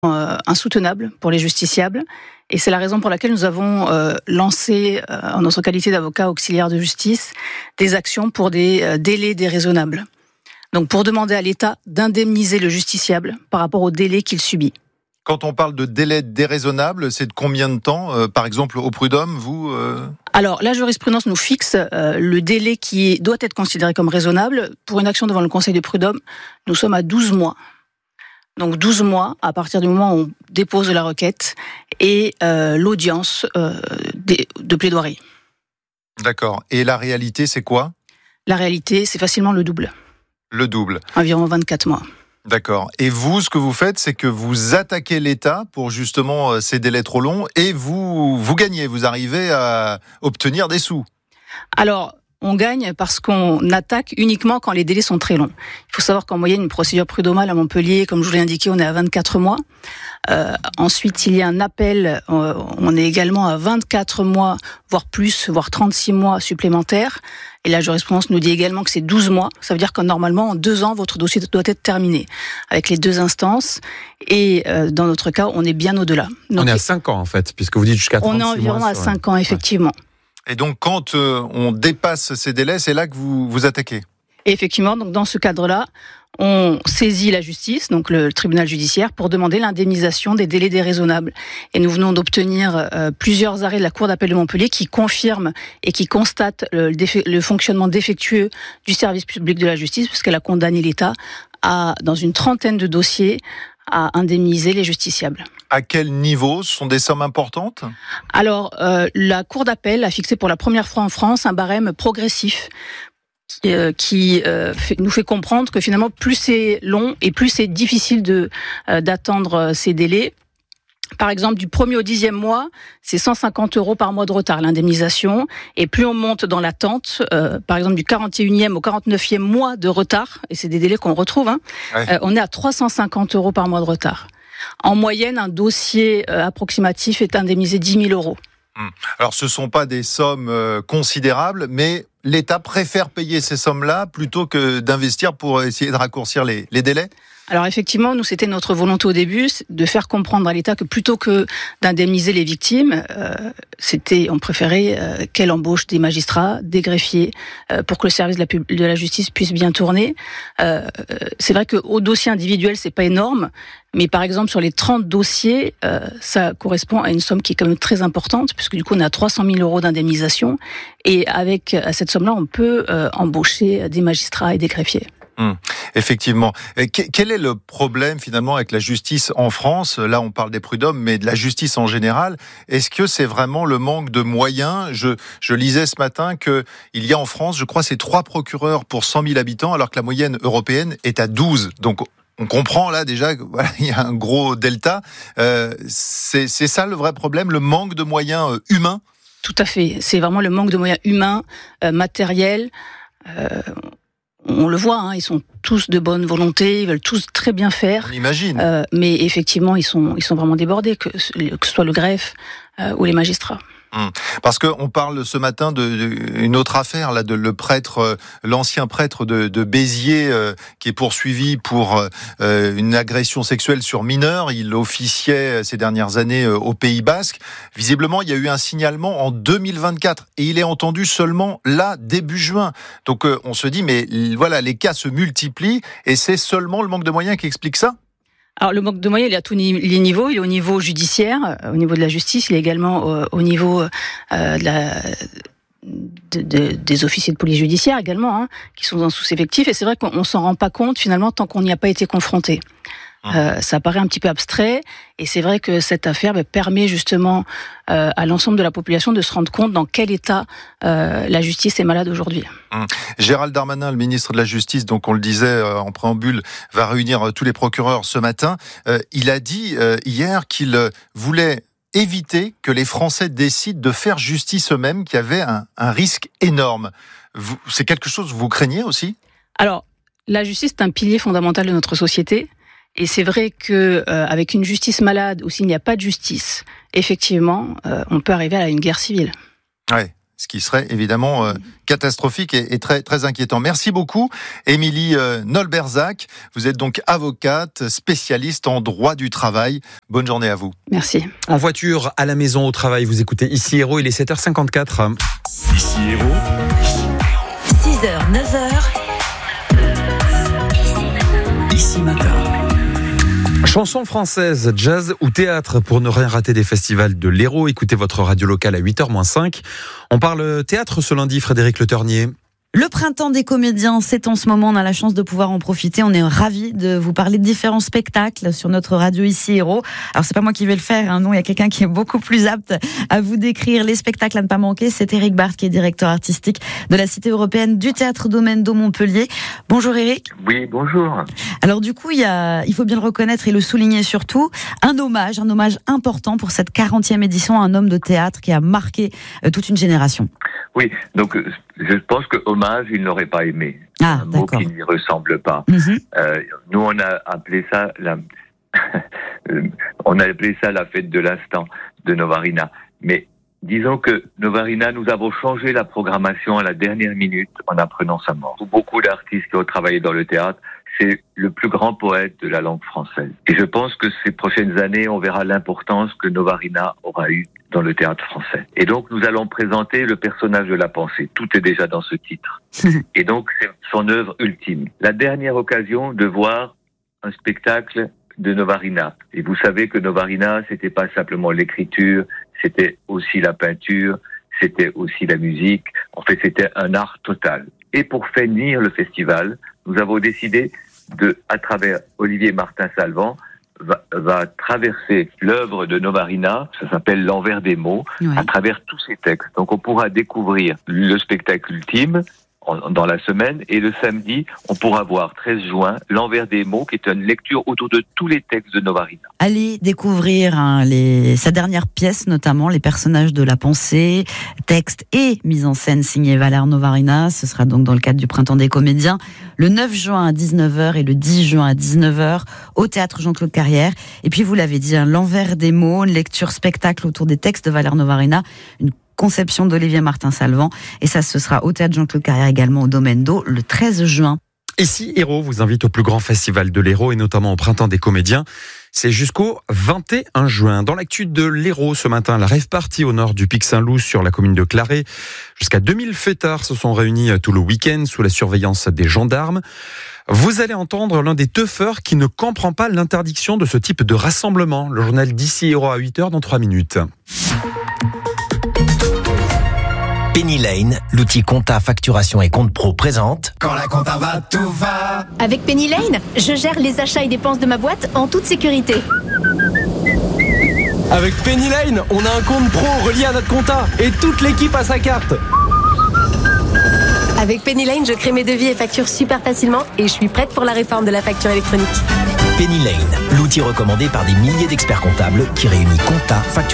insoutenable pour les justiciables. Et c'est la raison pour laquelle nous avons lancé, en notre qualité d'avocat auxiliaire de justice, des actions pour des délais déraisonnables. Donc pour demander à l'État d'indemniser le justiciable par rapport au délai qu'il subit. Quand on parle de délai déraisonnable, c'est de combien de temps ? Par exemple, au prud'homme, vous... Alors, la jurisprudence nous fixe le délai qui doit être considéré comme raisonnable. Pour une action devant le Conseil de prud'homme, nous sommes à 12 mois. Donc 12 mois à partir du moment où on dépose la requête et l'audience de plaidoirie. D'accord. Et la réalité, c'est quoi ? La réalité, c'est facilement le double. Le double. Environ 24 mois. D'accord. Et vous, ce que vous faites, c'est que vous attaquez l'État pour justement ces délais trop longs et vous gagnez, vous arrivez à obtenir des sous. Alors, on gagne parce qu'on attaque uniquement quand les délais sont très longs. Il faut savoir qu'en moyenne, une procédure prud'homale à Montpellier, comme je vous l'ai indiqué, on est à 24 mois. Ensuite, il y a un appel, on est également à 24 mois, voire plus, voire 36 mois supplémentaires. Et la jurisprudence nous dit également que c'est 12 mois. Ça veut dire que normalement, en 2 ans, votre dossier doit être terminé avec les 2 instances. Et dans notre cas, on est bien au-delà. Donc, on est à 5 ans, en fait, puisque vous dites jusqu'à 36 mois. On est environ à 5 ans, effectivement. Et donc, quand on dépasse ces délais, c'est là que vous attaquez. Et effectivement, donc dans ce cadre-là, on saisit la justice, donc le tribunal judiciaire, pour demander l'indemnisation des délais déraisonnables. Et nous venons d'obtenir plusieurs arrêts de la Cour d'appel de Montpellier qui confirment et qui constatent le fonctionnement défectueux du service public de la justice, puisqu'elle a condamné l'État à, dans une trentaine de dossiers, à indemniser les justiciables. À quel niveau ? Ce sont des sommes importantes ? Alors, la Cour d'appel a fixé pour la première fois en France un barème progressif qui nous fait comprendre que finalement, plus c'est long et plus c'est difficile d'attendre ces délais. Par exemple, du 1er au 10e mois, c'est 150 € par mois de retard, l'indemnisation. Et plus on monte dans l'attente, par exemple du 41e au 49e mois de retard, et c'est des délais qu'on retrouve, on est à 350 € par mois de retard. En moyenne, un dossier approximatif est indemnisé 10 000 €. Alors, ce ne sont pas des sommes considérables, mais l'État préfère payer ces sommes-là plutôt que d'investir pour essayer de raccourcir les délais ? Alors effectivement, nous, c'était notre volonté au début, de faire comprendre à l'État que plutôt que d'indemniser les victimes, on préférait qu'elle embauche des magistrats, des greffiers, pour que le service de la justice puisse bien tourner. C'est vrai qu'au dossier individuel, c'est pas énorme, mais par exemple sur les 30 dossiers, ça correspond à une somme qui est quand même très importante, puisque du coup on a 300 000 € d'indemnisation, et avec cette somme-là, on peut embaucher des magistrats et des greffiers. Effectivement. Quel est le problème finalement avec la justice en France ? Là, on parle des prud'hommes, mais de la justice en général. Est-ce que c'est vraiment le manque de moyens ? Je lisais ce matin qu'il y a en France, je crois, c'est 3 procureurs pour 100 000 habitants, alors que la moyenne européenne est à 12. Donc, on comprend là déjà qu'il y a un gros delta. C'est ça le vrai problème, le manque de moyens humains ? Tout à fait. C'est vraiment le manque de moyens humains, matériels. On le voit, ils sont tous de bonne volonté, ils veulent tous très bien faire. On imagine. Mais effectivement, ils sont vraiment débordés, que ce soit le greffe ou les magistrats. Parce qu'on parle ce matin d'une autre affaire, là, l'ancien prêtre de Béziers, qui est poursuivi pour une agression sexuelle sur mineur. Il officiait ces dernières années au Pays Basque. Visiblement, il y a eu un signalement en 2024 et il est entendu seulement là, début juin. Donc on se dit, mais voilà, les cas se multiplient et c'est seulement le manque de moyens qui explique ça ? Alors le manque de moyens, il est à tous les niveaux. Il est au niveau judiciaire, au niveau de la justice. Il est également au niveau des officiers de police judiciaire également, qui sont en sous-effectif. Et c'est vrai qu'on s'en rend pas compte finalement tant qu'on n'y a pas été confronté. Ça paraît un petit peu abstrait, et c'est vrai que cette affaire permet justement à l'ensemble de la population de se rendre compte dans quel état la justice est malade aujourd'hui. Gérald Darmanin, le ministre de la Justice, donc on le disait en préambule, va réunir tous les procureurs ce matin. Il a dit hier qu'il voulait éviter que les Français décident de faire justice eux-mêmes, qu'il y avait un risque énorme. C'est quelque chose que vous craignez aussi ? Alors, la justice est un pilier fondamental de notre société. Et c'est vrai que avec une justice malade ou s'il n'y a pas de justice, effectivement, on peut arriver à une guerre civile. Ouais. ce qui serait évidemment catastrophique et très, très inquiétant. Merci beaucoup, Émilie Nolberzac. Vous êtes donc avocate, spécialiste en droit du travail. Bonne journée à vous. Merci. En voiture, à la maison, au travail, vous écoutez Ici Héros, il est 7h54. Ici Héros. 6h, 9h. Ici Matin. Chanson française, jazz ou théâtre pour ne rien rater des festivals de l'Hérault. Écoutez votre radio locale à 8h-5. On parle théâtre ce lundi, Frédéric Le Ternier. Le printemps des comédiens, c'est en ce moment, on a la chance de pouvoir en profiter. On est ravis de vous parler de différents spectacles sur notre radio Ici Héros. Alors c'est pas moi qui vais le faire, non, il y a quelqu'un qui est beaucoup plus apte à vous décrire les spectacles à ne pas manquer. C'est Éric Barthes qui est directeur artistique de la Cité européenne du Théâtre Domaine d'Au Montpellier. Bonjour Éric. Oui, bonjour. Alors du coup, il faut bien le reconnaître et le souligner surtout, un hommage important pour cette 40e édition à un homme de théâtre qui a marqué toute une génération. Oui, donc je pense que hommage, il n'aurait pas aimé. Ah, un mot d'accord. qui ne lui ressemble pas. Nous, on a appelé ça la fête de l'instant de Novarina. Mais disons que Novarina, nous avons changé la programmation à la dernière minute en apprenant sa mort. Pour beaucoup d'artistes qui ont travaillé dans le théâtre, c'est le plus grand poète de la langue française. Et je pense que ces prochaines années, on verra l'importance que Novarina aura eue dans le théâtre français. Et donc, nous allons présenter le personnage de la pensée. Tout est déjà dans ce titre. Et donc, c'est son œuvre ultime. La dernière occasion de voir un spectacle de Novarina. Et vous savez que Novarina, c'était pas simplement l'écriture, c'était aussi la peinture, c'était aussi la musique. En fait, c'était un art total. Et pour finir le festival, nous avons décidé à travers Olivier Martin-Salvant, va traverser l'œuvre de Novarina, ça s'appelle L'envers des mots, à travers tous ses textes. Donc on pourra découvrir le spectacle ultime dans la semaine, et le samedi, on pourra voir 13 juin L'envers des mots, qui est une lecture autour de tous les textes de Novarina. Allez découvrir sa dernière pièce, notamment les personnages de la pensée, texte et mise en scène signée Valère Novarina. Ce sera donc dans le cadre du Printemps des comédiens, le 9 juin à 19h et le 10 juin à 19h au Théâtre Jean-Claude Carrière. Et puis vous l'avez dit, L'envers des mots, une lecture spectacle autour des textes de Valère Novarina, une conception d'Olivier Martin-Salvant, et ça ce sera au Théâtre Jean-Claude Carrière également au Domaine d'Au le 13 juin. Ici Héros vous invite au plus grand festival de l'Hérault et notamment au Printemps des comédiens. C'est jusqu'au 21 juin. Dans l'actu de l'Hérault ce matin, la rave party au nord du Pic Saint-Loup sur la commune de Claré. Jusqu'à 2000 fêtards se sont réunis tout le week-end sous la surveillance des gendarmes. Vous allez entendre l'un des teufeurs qui ne comprend pas l'interdiction de ce type de rassemblement. Le journal d'Ici Héros à 8h dans 3 minutes. Penny Lane, l'outil compta, facturation et compte pro présente. Quand la compta va, tout va. Avec Penny Lane, je gère les achats et dépenses de ma boîte en toute sécurité. Avec Penny Lane, on a un compte pro relié à notre compta et toute l'équipe a sa carte. Avec Penny Lane, je crée mes devis et factures super facilement et je suis prête pour la réforme de la facture électronique. Penny Lane, l'outil recommandé par des milliers d'experts comptables qui réunit compta, facturation